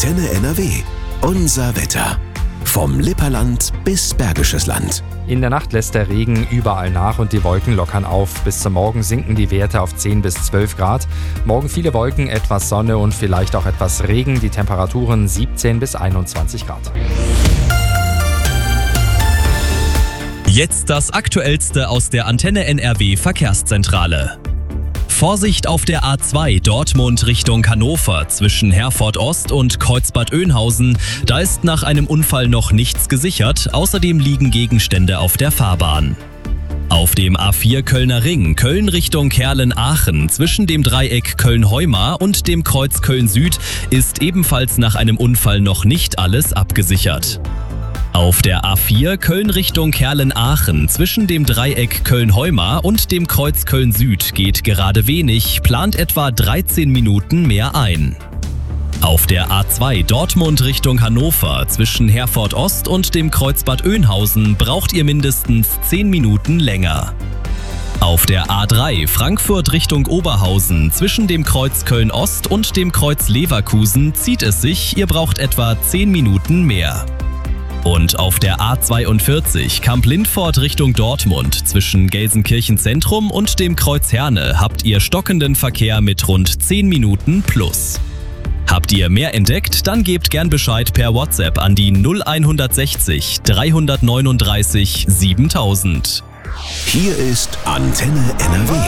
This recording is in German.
Antenne NRW. Unser Wetter. Vom Lipperland bis Bergisches Land. In der Nacht lässt der Regen überall nach und die Wolken lockern auf. Bis zum Morgen sinken die Werte auf 10 bis 12 Grad. Morgen viele Wolken, etwas Sonne und vielleicht auch etwas Regen. Die Temperaturen 17 bis 21 Grad. Jetzt das Aktuellste aus der Antenne NRW Verkehrszentrale. Vorsicht auf der A2 Dortmund Richtung Hannover zwischen Herford Ost und Kreuzbad Oeynhausen. Da ist nach einem Unfall noch nichts gesichert. Außerdem liegen Gegenstände auf der Fahrbahn. Auf dem A4 Kölner Ring, Köln Richtung Kerlen-Aachen, zwischen dem Dreieck Köln-Heumar und dem Kreuz Köln-Süd ist ebenfalls nach einem Unfall noch nicht alles abgesichert. Auf der A4 Köln Richtung Kerlen-Aachen, zwischen dem Dreieck Köln-Heumar und dem Kreuz Köln-Süd geht gerade wenig, plant etwa 13 Minuten mehr ein. Auf der A2 Dortmund Richtung Hannover, zwischen Herford Ost und dem Kreuzbad Oeynhausen braucht ihr mindestens 10 Minuten länger. Auf der A3 Frankfurt Richtung Oberhausen, zwischen dem Kreuz Köln-Ost und dem Kreuz Leverkusen zieht es sich, ihr braucht etwa 10 Minuten mehr. Und auf der A42 Kamp-Lindfort Richtung Dortmund, zwischen Gelsenkirchen Zentrum und dem Kreuz Herne habt ihr stockenden Verkehr mit rund 10 Minuten plus. Habt ihr mehr entdeckt? Dann gebt gern Bescheid per WhatsApp an die 0160 339 7000. Hier ist Antenne NRW.